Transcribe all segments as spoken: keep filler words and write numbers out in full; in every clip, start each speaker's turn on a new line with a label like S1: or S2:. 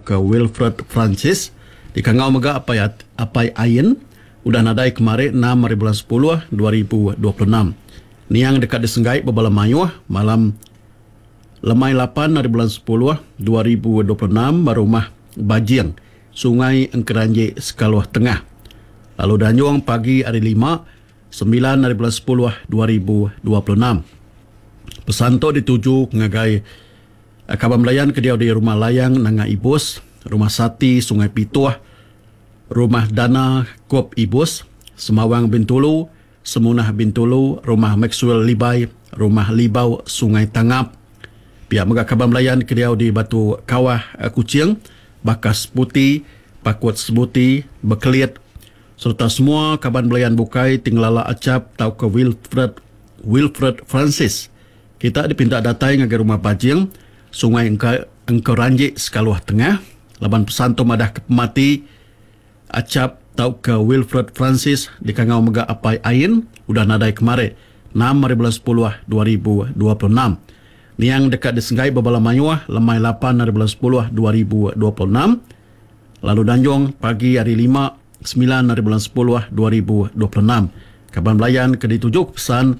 S1: ke Wilfred Francis di Kangau Mega Apai Apai Ain udah nadai kemarin enam hari bulan sepuluh dua ribu dua puluh enam. Niang dekat disenggai bebala mayuh malam lemai lapan hari bulan sepuluh dua ribu dua puluh enam barumah Bajiang Sungai Engkeranji Sekaluah Tengah. Lalu Danjong pagi hari lima sembilan hari bulan sepuluh dua ribu dua puluh enam. Pesan tu dituju ngagai kabar melayan ke dia di rumah layang Nanga Ibus, rumah Sati Sungai Pituah, rumah Dana Kop Ibus, Semawang Bintulu, Semunah Bintulu, rumah Maxwell Libai, rumah Libau Sungai Tangap. Pihak Mega kabar melayan ke dia di Batu Kawah Kucing, Bakas Putih, Pakut Sebuti, Bekeliat, serta semua kabar melayan bukai Tinglala Acap tau ke Wilfred Wilfred Francis. Kita dipinta datai ngagai rumah Bajiang Sungai Engkeranji Sekaluah Tengah. Laban pesan tu madah ke pemati Acap tau ke Wilfred Francis di Kangau Mega Apai Ain udah nadai kemarin enam hari bulan sepuluh dua ribu dua puluh enam. Niang dekat disenggai bebala mayuah lemai lapan hari bulan sepuluh dua ribu dua puluh enam. Lalu Danjong pagi hari lima sembilan hari bulan sepuluh dua ribu dua puluh enam. Kabar melayan ke ditujuk pesan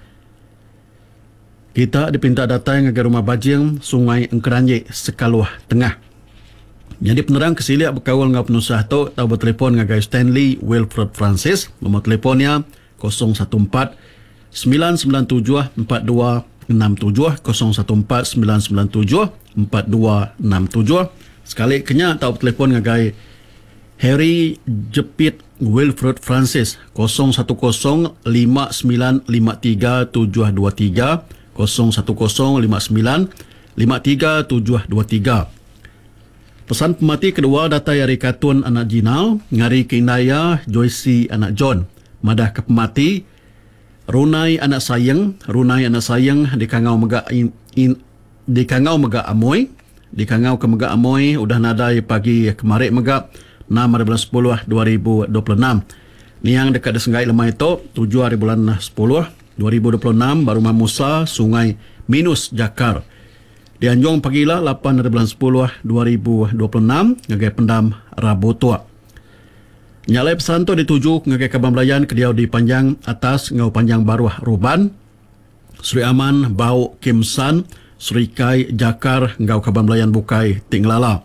S1: kita dipinta datang ke rumah Bajiang Sungai Engkeranji Sekaluah Tengah. Jadi penerang kesiliak berkawal dengan penusah tu tahu bertelefon dengan Stanley Wilfred Francis. Nombor telefonnya kosong satu empat sembilan sembilan tujuh empat dua enam tujuh kosong satu empat sembilan sembilan tujuh empat dua enam tujuh. Sekali kenya tahu telefon dengan Harry Jepit Wilfred Francis kosong satu kosong lima sembilan lima tiga tujuh dua tiga kosong satu kosong lima sembilan lima tiga tujuh dua tiga. Pesan pemati kedua data dari Katun anak Jinal, Ngari Kinaya Joyce anak John, madah ke pemati Runai anak sayang, Runai anak sayang di Kangau Mega in, in, di Kangau Mega Amoy, di Kangau ke Mega Amoy udah nadai pagi kemarin Mega enam hari bulan sepuluh dua ribu dua puluh enam. Ni yang dekat disenggai lemah itu tujuh hari bulan sepuluh dua ribu dua puluh enam baru Musa Sungai Minus Jakar. Di Anjong pagilah lapan hari bulan sepuluh dua ribu dua puluh enam ngagai pendam Rabu Tua. Nyalai pesan tu dituju ngagai kabar melayan ke dia di panjang atas ngau panjang baruah Ruban, Sri Aman Bau Kim San, Sri Kai Jakar ngau kabar melayan bukai Tinglala.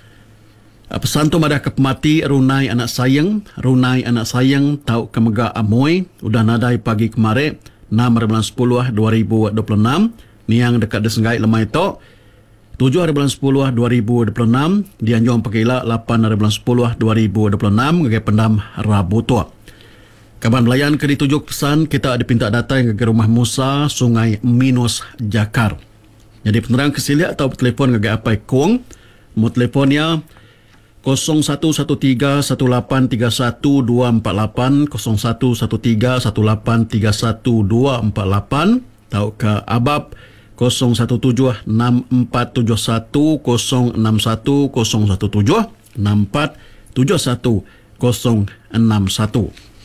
S1: Pesan tu madah ke pemati Runai anak sayang, Runai anak sayang tau ke Mega Amoy udah nadai pagi kemarin enam hari bulan sepuluh dua ribu dua puluh enam. Ni yang dekat disenggai lemah itu tujuh hari bulan sepuluh dua ribu dua puluh enam. Di Anjong Pekila lapan hari bulan sepuluh dua ribu dua puluh enam ngagai pendam Rabu Tua. Kabar melayan ke ditujuk pesan kita dipinta datang ke rumah Musa Sungai Minus Jakar. Jadi penerang kesiliak atau telefon ngagai Apai Kuang. Nombor telefonnya kosong satu satu tiga satu lapan tiga satu dua empat lapan kosong satu satu tiga satu lapan tiga satu dua empat lapan atau ke Abab kosong satu tujuh enam empat tujuh satu kosong enam satu kosong satu tujuh enam empat tujuh satu kosong enam satu.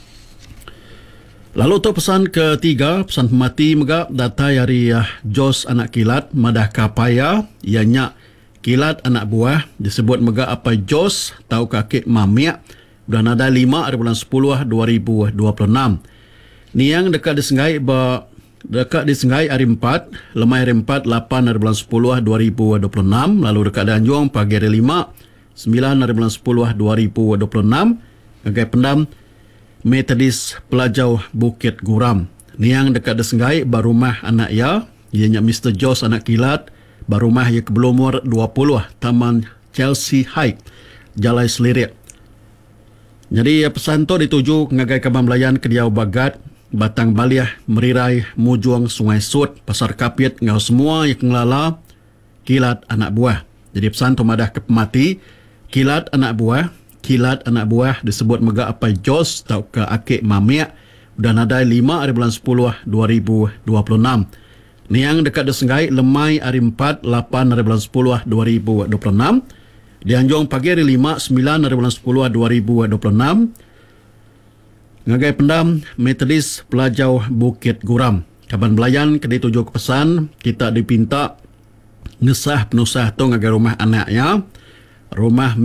S1: Lalu tu pesan ketiga, pesan pemati Mega data dari uh, Jos anak kilat madah kapaya ianya kilat anak buah disebut Mega apa Jos tau kakek Mamiak udah nada lima hari bulan sepuluh dua ribu dua puluh enam. Ni yang dekat disenggai ba dekat disenggai hari empat lemai hari empat lapan hari bulan sepuluh dua ribu dua puluh enam. Lalu dekat Danjong pagi hari lima sembilan hari bulan sepuluh dua ribu dua puluh enam ngagai pendam Metodis Pelajau Bukit Guram. Ni yang dekat disenggai barumah anak ya ianya Mister Jos anak kilat barumah ia kebelumur dua puluh Taman Chelsea High Jalai Selirik. Jadi pesan tu dituju ngagai kabar melayan ke Diau Bagat Batang Baliah Merirai Mujuang Sungai Sud Pasar Kapit ngau semua yang ngelala kilat anak buah. Jadi pesan tu madah ke pemati kilat anak buah kilat anak buah disebut Mega Apai Jos tau ke Akik Mamiak udah nadai lima hari bulan sepuluh dua ribu dua puluh enam. Ni yang dekat disenggai lemai hari empat lapan hari bulan sepuluh dua ribu dua puluh enam. Di Anjong pagi hari lima sembilan hari bulan sepuluh dua ribu dua puluh enam ngagai pendam Metodis Pelajau Bukit Guram. Kaban belayan ke dituju ke pesan kita dipinta ngesah penusah tu ngagai rumah anaknya rumah